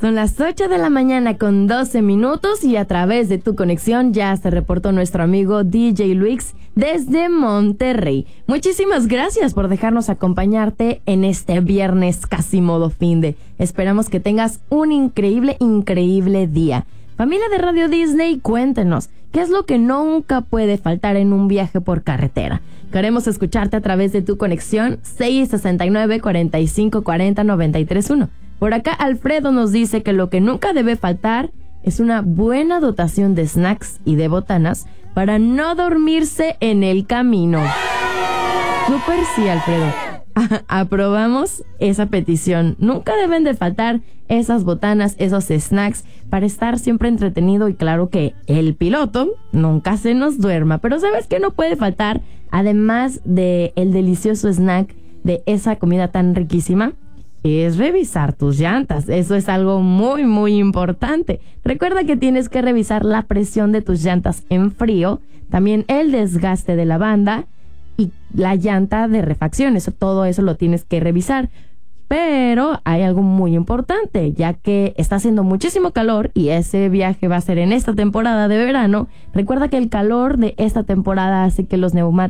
Son las 8 de la mañana con 12 minutos y a través de tu conexión ya se reportó nuestro amigo DJ Luis desde Monterrey. Muchísimas gracias por dejarnos acompañarte en este viernes casi modo finde. Esperamos que tengas un increíble día. Familia de Radio Disney, cuéntenos, ¿qué es lo que nunca puede faltar en un viaje por carretera? Queremos escucharte a través de tu conexión 669-4540-931. Por acá Alfredo nos dice que lo que nunca debe faltar es una buena dotación de snacks y de botanas para no dormirse en el camino. Súper sí, Alfredo. Aprobamos esa petición. Nunca deben de faltar esas botanas, esos snacks para estar siempre entretenido y claro que el piloto nunca se nos duerma. Pero ¿sabes qué no puede faltar? Además de el delicioso snack de esa comida tan riquísima, es revisar tus llantas. Eso es algo muy importante. Recuerda que tienes que revisar la presión de tus llantas en frío, también el desgaste de la banda y la llanta de refacción. Todo eso lo tienes que revisar. Pero hay algo muy importante, ya que está haciendo muchísimo calor y ese viaje va a ser en esta temporada de verano. Recuerda que el calor de esta temporada hace que los neumáticos